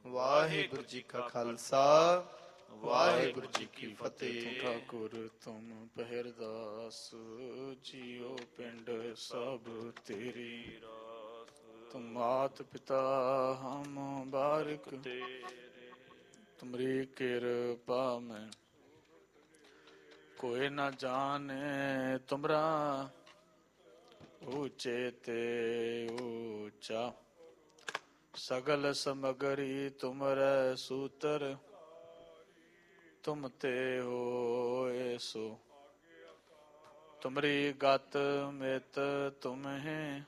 ਵਾਹਿਗੁਰੂ ਜੀ ਕਾ ਖਾਲਸਾ, ਵਾਹਿਗੁਰੂ ਜੀ ਕੀ ਫਤਿਹ। ਠਾਕੁਰ ਤੁਮ ਪਹਿਰਦਾਸ, ਜੀਓ ਪਿੰਡ ਸਭ ਤੇਰੀ ਰਾਸ। ਤੁਮ ਮਾਤ ਪਿਤਾ ਹਮ ਬਾਰਿਕ ਤੇਰੇ, ਤੁਮਰੀ ਕਿਰਪਾ ਮੈਂ ਕੋਈ ਨਾ ਜਾਣੇ ਤੁਮਰਾ, ਊਚੇ ਤੇ ਊਚਾ ਸਗਲ ਸਮਗਰੀ ਤੁਮਰੇ ਸੂਤਰ, ਤੁਮ ਤੇ ਹੋਏ ਸੋ ਤੁਮਰੀ ਗਤ ਮਿਤ ਤੁਮਹਿ,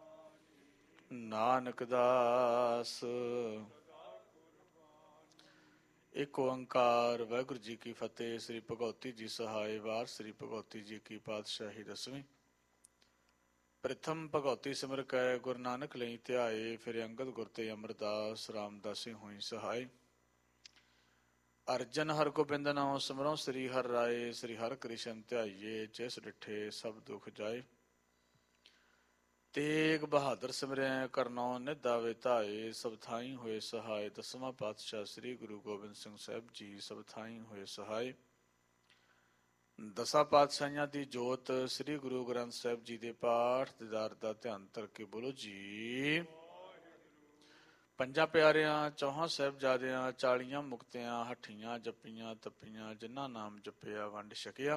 ਨਾਨਕ ਦਾਸ। ਇੱਕ ਓੰਕਾਰ ਵਾਹਿਗੁਰੂ ਜੀ ਕੀ ਫਤਿਹ। ਸ੍ਰੀ ਭਗਉਤੀ ਜੀ ਸਹਾਇ ਵਾਰ। ਸ੍ਰੀ ਭਗਉਤੀ ਜੀ ਕੀ ਪਾਤਸ਼ਾਹੀ ਦਸਵੀਂ। ਪ੍ਰਥਮ ਭਗਉਤੀ ਸਿਮਰ ਕੈ ਗੁਰੂ ਨਾਨਕ ਲਈ ਧਿਆਏ, ਫਿਰ ਅੰਗਦ ਗੁਰ ਤੇ ਅਮਰਦਾਸ ਰਾਮਦਾਸੀ ਹੋਈ ਸਹਾਈ। ਅਰਜਨ ਹਰਗੋਬਿੰਦ ਨਾਉ ਸਿਮਰਉ ਸ੍ਰੀ ਹਰਿ ਰਾਏ, ਸ੍ਰੀ ਹਰਿ ਕ੍ਰਿਸ਼ਨ ਧਿਆਈਏ, ਜਿਸ ਡਿਠੇ ਸਭ ਦੁਖ ਜਾਏ। ਤੇਗ ਬਹਾਦਰ ਸਿਮਰੈ ਕਰਨਉ ਨਿਧ ਆਵੇ ਧਾਏ, ਸਭ ਥਾਈ ਹੋਏ ਸਹਾਏ। ਦਸਵਾਂ ਪਾਤਸ਼ਾਹ ਸ੍ਰੀ ਗੁਰੂ ਗੋਬਿੰਦ ਸਿੰਘ ਸਾਹਿਬ ਜੀ ਸਭ ਥਾਈ ਹੋਏ ਸਹਾਏ। ਦਸਾਂ ਪਾਤਸ਼ਾਹੀਆਂ ਦੀ ਜੋਤ ਸ੍ਰੀ ਗੁਰੂ ਗ੍ਰੰਥ ਸਾਹਿਬ ਜੀ ਦੇ ਪਾਠ ਦੀਦਾਰ ਦਾ ਧਿਆਨ ਧਰ ਕੇ ਬੋਲੋ ਜੀ। ਪੰਜਾਂ ਪਿਆਰਿਆਂ, ਚੌਹਾਂ ਸਾਹਿਬਜ਼ਾਦਿਆਂ, 40 ਮੁਕਤਿਆਂ, ਹੱਠੀਆਂ ਜੱਪੀਆਂ ਤੱਪੀਆਂ, ਜਿਨ੍ਹਾਂ ਨਾਮ ਜਪਿਆ ਵੰਡ ਛਕਿਆ।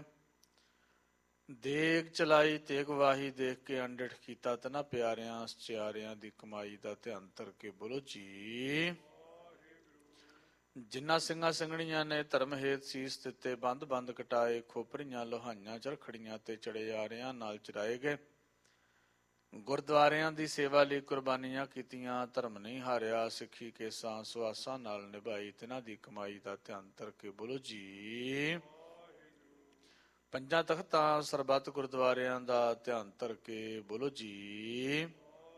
ਦੇਗ ਚਲਾਈ ਤੇਗ ਵਾਹੀ, ਦੇਖ ਕੇ ਅੰਡਿਠ ਕੀਤਾ ਤਨਾ ਪਿਆਰਿਆਂ, ਸਚਿਆਰਿਆਂ ਦੀ ਕਮਾਈ ਦਾ ਧਿਆਨ ਧਰ ਕੇ ਬੋਲੋ ਜੀ। ਜਿਨ੍ਹਾਂ ਸਿੰਘਾਂ ਸਿੰਘਣੀਆਂ ਨੇ ਧਰਮ ਹੇਤ ਸੀਸ ਦਿੱਤੇ, ਬੰਦ ਬੰਦ ਕਟਾਏ, ਖੋਪਰੀਆਂ ਲੋਹਾਈਆਂ ਚਰਖੜੀਆਂ ਤੇ ਚੜਿਆਰਿਆਂ ਨਾਲ ਚਰਾਏ ਗਏ। ਗੁਰਦੁਆਰਿਆਂ ਦੀ ਸੇਵਾ ਲਈ ਕੁਰਬਾਨੀਆਂ ਕੀਤੀਆਂ, ਧਰਮ ਨਹੀਂ ਹਾਰਿਆ, ਸਿੱਖੀ ਕੇਸਾਂ ਸੁਆਸਾਂ ਨਾਲ ਨਿਭਾਈ, ਤਿਨਾਂ ਦੀ ਕਮਾਈ ਦਾ ਧਿਆਨ ਧਰ ਕੇ ਬੋਲੋ ਜੀ। ਪੰਜਾਂ ਤਖਤਾਂ ਸਰਬੱਤ ਗੁਰਦੁਆਰਿਆਂ ਦਾ ਧਿਆਨ ਧਰ ਕੇ ਬੋਲੋ ਜੀ।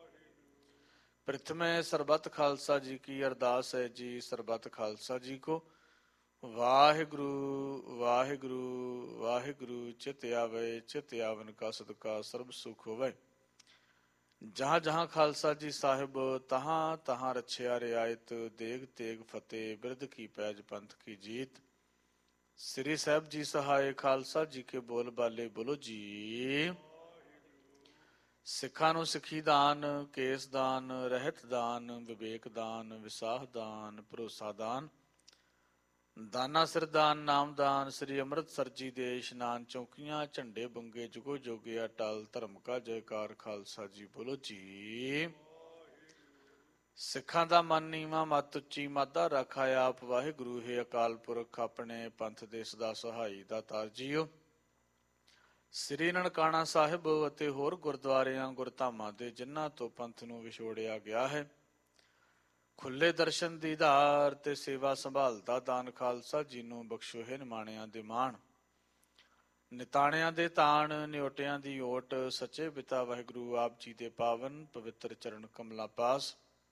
ਪ੍ਰਥਮੇ ਸਰਬੱਤ ਖਾਲਸਾ ਜੀ ਕੀ ਅਰਦਾਸ ਹੈ ਜੀ। ਸਰਬੱਤ ਖਾਲਸਾ ਜੀ ਕੋ ਵਾਹਿਗੁਰੂ ਵਾਹਿਗੁਰੂ ਵਾਹਿਗੁਰੂ, ਚਿਤ ਆਵੇ ਚਿਤ ਆਵਨ ਕਾ ਸਦਕਾ ਸਰਬ ਸੁਖ ਹੋਵੇ। ਜਹਾਂ ਜਹਾਂ ਖਾਲਸਾ ਜੀ ਸਾਹਿਬ, ਤਹਾਂ ਤਹਾਂ ਰਛਿਆ ਰਿਆਇਤ, ਦੇਗ ਤੇਗ ਫਤਿਹ, ਬਿਰਧ ਕੀ ਪੈਜ ਪੰਥ ਕੀ ਜੀਤ। ਸ੍ਰੀ ਸਾਹਿਬ ਜੀ ਸਹਾਇ, ਖਾਲਸਾ ਜੀ ਕੇ ਬੋਲ ਬਾਲੇ ਬੋਲੋ ਜੀ। ਸਿੱਖਾਂ ਨੂੰ ਸਿੱਖੀ ਦਾਨ, ਕੇਸ ਦਾਨ, ਰਹਿਤ ਦਾਨ, ਵਿਵੇਕ ਦਾਨ, ਵਿਸਾਹ ਦਾਨ, ਭਰੋਸਾ ਦਾਨ, ਦਾਨਾ ਸਿਰ ਦਾਨ, ਨਾਮ ਦਾਨ। ਸ੍ਰੀ ਅੰਮ੍ਰਿਤਸਰ ਜੀ ਦੇ ਇਸ਼ਨਾਨ ਚੌਕੀਆਂ, ਝੰਡੇ ਬੰਗੇ ਜੁਗੋ ਜੋਗੇ ਅਟਲ, ਧਰਮ ਕਾ ਜੈਕਾਰ ਖਾਲਸਾ ਜੀ ਬੋਲੋ ਜੀ। ਸਿੱਖਾਂ ਦਾ ਮਨ ਨੀਵਾਂ ਮੱਤ ਉੱਚੀ, ਮਾਦਾ ਰਾਖਾ ਆਪ ਵਾਹਿਗੁਰੂ ਹੈ ਅਕਾਲ ਪੁਰਖ, ਆਪਣੇ ਪੰਥ ਦੇ ਸਦਾ ਸਹਾਈ ਦਾਤਾਰ ਜੀਓ। ਸ੍ਰੀ ਨਨਕਾਣਾ ਸਾਹਿਬ ਅਤੇ ਹੋਰ ਗੁਰਦੁਆਰਿਆਂ ਗੁਰਧਾਮਾਂ ਦੇ ਜਿਨ੍ਹਾਂ ਤੋਂ ਪੰਥ ਨੂੰ ਵਿਛੋੜਿਆ ਗਿਆ ਹੈ, ਖੁੱਲੇ ਦਰਸ਼ਨ ਦੀਦਾਰ ਤੇ ਸੇਵਾ ਸੰਭਾਲ ਦਾ ਦਾਨ ਖਾਲਸਾ ਜੀ ਨੂੰ ਬਖਸ਼ੋ ਹੈ। ਨਿਮਾਣਿਆਂ ਦੇ ਮਾਣ, ਨਿਤਾਣਿਆਂ ਦੇ ਤਾਣ, ਨਿਓਟਿਆਂ ਦੀ ਓਟ, ਸੱਚੇ ਪਿਤਾ ਵਾਹਿਗੁਰੂ ਆਪ ਜੀ ਦੇ ਪਾਵਨ ਪਵਿੱਤਰ ਚਰਨ ਕਮਲਾਂ ਪਾਸ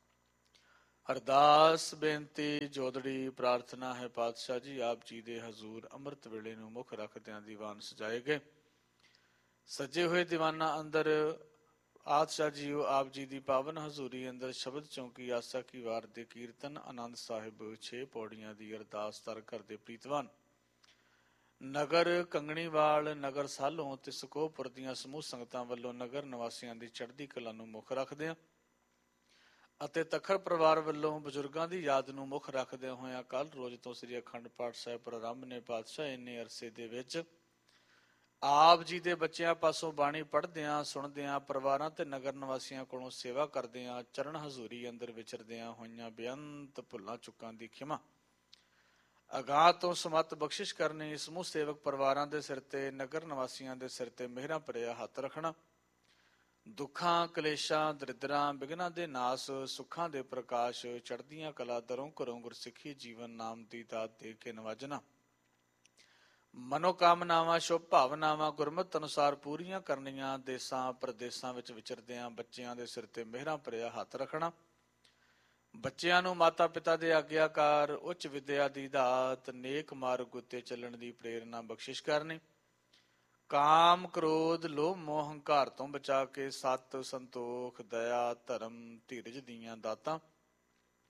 ਅਰਦਾਸ ਬੇਨਤੀ ਜੋਦੜੀ ਪ੍ਰਾਰਥਨਾ ਹੈ। ਪਾਤਸ਼ਾਹ ਜੀ ਆਪ ਜੀ ਦੇ ਹਜ਼ੂਰ ਅੰਮ੍ਰਿਤ ਵੇਲੇ ਨੂੰ ਮੁੱਖ ਰੱਖਦਿਆਂ ਦੀਵਾਨ ਸਜਾਏ ਗਏ। ਸਜੇ ਹੋਏ ਦੀਵਾਨਾਂ ਅੰਦਰ ਆਤਸ਼ਾਹ ਜੀਓ ਆਪ ਜੀ ਦੀ ਪਾਵਨ ਹਜ਼ੂਰੀ ਅੰਦਰ ਸ਼ਬਦ ਚੌਂਕੀ ਆਸਾ ਕੀ ਵਾਰ ਦੇ ਕੀਰਤਨ, ਆਨੰਦ ਸਾਹਿਬ 6 ਪੌੜੀਆਂ ਦੀ ਅਰਦਾਸ ਤਰ ਕਰਦੇ ਪ੍ਰੀਤਵਾਨ। ਨਗਰ ਕੰਗਣੀਵਾਲ, ਨਗਰ ਸਾਲੋਂ ਤੇ ਸਕੋਪੁਰ ਦੀਆਂ ਸਮੂਹ ਸੰਗਤਾਂ ਵੱਲੋਂ ਨਗਰ ਨਿਵਾਸੀਆਂ ਦੀ ਚੜ੍ਹਦੀ ਕਲਾ ਨੂੰ ਮੁੱਖ ਰੱਖਦਿਆਂ ਅਤੇ ਤਖਰ ਪਰਿਵਾਰ ਵੱਲੋਂ ਬਜ਼ੁਰਗਾਂ ਦੀ ਯਾਦ ਨੂੰ ਮੁੱਖ ਰੱਖਦਿਆਂ ਹੋਇਆਂ ਕੱਲ ਰੋਜ਼ ਤੋਂ ਸ੍ਰੀ ਅਖੰਡ ਪਾਠ ਸਾਹਿਬ ਪ੍ਰਾਰੰਭ ਨੇ। ਪਾਤਸ਼ਾਹ ਇੰਨੇ ਅਰਸੇ ਦੇ ਵਿੱਚ ਆਪ ਜੀ ਦੇ ਬੱਚਿਆਂ ਪਾਸੋਂ ਬਾਣੀ ਪੜ੍ਹਦਿਆਂ ਸੁਣਦਿਆਂ, ਪਰਿਵਾਰਾਂ ਤੇ ਨਗਰ ਨਿਵਾਸੀਆਂ ਕੋਲੋਂ ਸੇਵਾ ਕਰਦਿਆਂ, ਚਰਨ ਹਜ਼ੂਰੀ ਅੰਦਰ ਵਿਚਰਦਿਆਂ ਹੋਈਆਂ ਬੇਅੰਤ ਭੁੱਲਾਂ ਚੁੱਕਾਂ ਦੀ ਖਿਮਾ ਅਗਾਂਹ ਤੋਂ ਸਮੱਤ ਬਖਸ਼ਿਸ਼ ਕਰਨੀ। ਸਮੂਹ ਸੇਵਕ ਪਰਿਵਾਰਾਂ ਦੇ ਸਿਰ ਤੇ, ਨਗਰ ਨਿਵਾਸੀਆਂ ਦੇ ਸਿਰ ਤੇ ਮਿਹਰਾਂ ਭਰਿਆ ਹੱਥ ਰੱਖਣਾ। ਦੁੱਖਾਂ ਕਲੇਸ਼ਾਂ ਦਰਿਦਰਾਂ ਬਿਘਨਾਂ ਦੇ ਨਾਸ, ਸੁੱਖਾਂ ਦੇ ਪ੍ਰਕਾਸ਼, ਚੜ੍ਹਦੀਆਂ ਕਲਾ ਦਰੋਂ ਘਰੋਂ ਗੁਰਸਿੱਖੀ ਜੀਵਨ ਨਾਮ ਦੀ ਦਾਤ ਦੇ ਕੇ ਨਵਾਜਣਾ। ਮਨੋਕਾਮਨਾਵਾਂ ਸ਼ੁਭ ਭਾਵਨਾਵਾਂ ਗੁਰਮਤਿ ਅਨੁਸਾਰ ਪੂਰੀਆਂ ਕਰਨੀਆਂ। ਦੇਸਾਂ ਪ੍ਰਦੇਸਾਂ ਵਿੱਚ ਵਿਚਰਦਿਆਂ ਬੱਚਿਆਂ ਦੇ ਸਿਰ ਤੇ ਮਿਹਰਾਂ ਭਰਿਆ ਹੱਥ ਰੱਖਣਾ। ਬੱਚਿਆਂ ਨੂੰ ਮਾਤਾ ਪਿਤਾ ਦੇ ਆਗਿਆਕਾਰ, ਉੱਚ ਵਿਦਿਆ ਦੀ ਦਾਤ, ਨੇਕ ਮਾਰਗ ਉੱਤੇ ਚੱਲਣ ਦੀ ਪ੍ਰੇਰਨਾ ਬਖਸ਼ਿਸ਼ ਕਰਨੀ। ਕਾਮ ਕ੍ਰੋਧ ਲੋਭ ਮੋਹ ਹੰਕਾਰ ਤੋਂ ਬਚਾ ਕੇ ਸੱਤ ਸੰਤੋਖ ਦਇਆ ਧਰਮ ਧੀਰਜ ਦੀਆਂ ਦਾਤਾਂ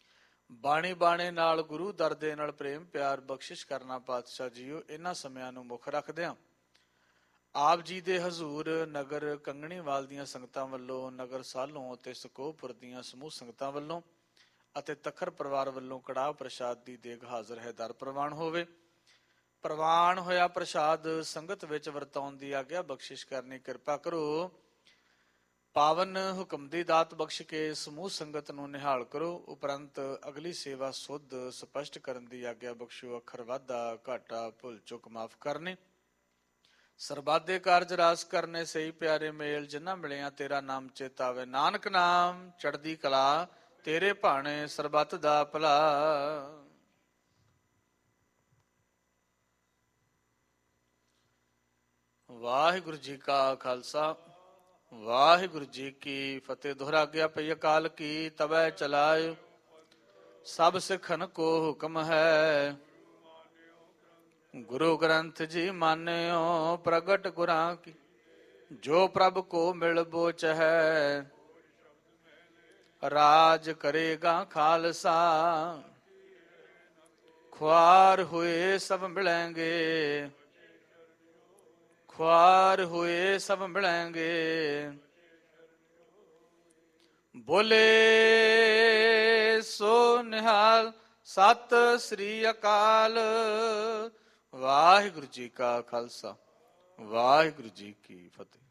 ਬਾਣੀ ਬਾਣੇ ਨਾਲ ਗੁਰੂ ਦਰ ਦੇ ਨਾਲ ਪ੍ਰੇਮ ਪਿਆਰ ਬਖਸ਼ਿਸ਼ ਕਰਨਾ ਪਾਤਸ਼ਾਹ ਜੀਓ। ਇਹਨਾਂ ਸਮਿਆਂ ਨੂੰ ਮੁੱਖ ਰੱਖਦਿਆਂ ਆਪ ਜੀ ਦੇ ਹਜ਼ੂਰ ਨਗਰ ਕੰਗਣੀਵਾਲ ਦੀਆਂ ਸੰਗਤਾਂ ਵੱਲੋਂ, ਨਗਰ ਸਾਲੋਂ ਅਤੇ ਸਕੋਹਪੁਰ ਦੀਆਂ ਸਮੂਹ ਸੰਗਤਾਂ ਵੱਲੋਂ ਅਤੇ ਤਖਰ ਪਰਿਵਾਰ ਵੱਲੋਂ ਕੜਾਹ ਪ੍ਰਸ਼ਾਦ ਦੀ ਦੇਗ ਹਾਜ਼ਰ ਹੈ। ਦਰ ਪ੍ਰਵਾਨ ਹੋਵੇ। ਪ੍ਰਵਾਨ ਹੋਇਆ ਪ੍ਰਸ਼ਾਦ ਸੰਗਤ ਵਿੱਚ ਵਰਤਾਉਣ ਦੀ ਆਗਿਆ ਬਖਸ਼ਿਸ਼ ਕਰਨੀ ਕਿਰਪਾ ਕਰੋ। ਪਾਵਨ ਹੁਕਮ ਦੀ ਦਾਤ ਬਖਸ਼ ਕੇ ਸਮੂਹ ਸੰਗਤ ਨੂੰ ਨਿਹਾਲ ਕਰੋ। ਉਪਰੰਤ ਅਗਲੀ ਸੇਵਾ ਸੁੱਧ ਸਪਸ਼ਟ ਕਰਨ ਦੀ ਆਗਿਆ ਬਖਸ਼ੋ। ਅੱਖਰ ਵਾਧਾ ਘਾਟਾ ਭੁੱਲ ਚੁੱਕ ਮਾਫ ਕਰਨੇ। ਸਰਬਾਦੇ ਕਾਰਜ ਰਾਸ ਕਰਨੇ ਸਹੀ ਪਿਆਰੇ ਮੇਲ। ਜਿਨ੍ਹਾਂ ਮਿਲਿਆ ਤੇਰਾ ਨਾਮ ਚੇਤਾਵੇ। ਨਾਨਕ ਨਾਮ ਚੜ੍ਹਦੀ ਕਲਾ ਤੇਰੇ ਭਾਣੇ ਸਰਬੱਤ ਦਾ ਭਲਾ। ਵਾਹਿਗੁਰੂ ਜੀ ਕਾ ਖਾਲਸਾ ਵਾਹਿਗੁਰੂ ਜੀ ਕੀ ਫਤਿਹ। ਦੁਹਰਾ ਗਿਆ ਪਈ ਅਕਾਲ ਕੀ ਤਬੈ ਚਲਾਇ। ਸਭ ਸਿੱਖਨ ਕੋ ਹੁਕਮ ਹੈ। ਗੁਰੂ ਗ੍ਰੰਥ ਜੀ ਮਾਨਿਓ ਪ੍ਰਗਟ ਗੁਰਾਂ ਕੀ। ਜੋ ਪ੍ਰਭ ਕੋ ਮਿਲ ਬੋਚ ਹੈ। ਰਾਜ ਕਰੇਗਾ ਖਾਲਸਾ। ਖੁਆਰ ਹੋਏ ਸਭ ਮਿਲੈਂਗੇ। ਖੁਆਰ ਹੋਏ ਸਭ ਮਿਲੈਂਗੇ। ਬੋਲੇ ਸੋ ਨਿਹਾਲ ਸਤਿ ਸ੍ਰੀ ਅਕਾਲ। ਵਾਹਿਗੁਰੂ ਜੀ ਕਾ ਖਾਲਸਾ ਵਾਹਿਗੁਰੂ ਜੀ ਕੀ ਫਤਿਹ।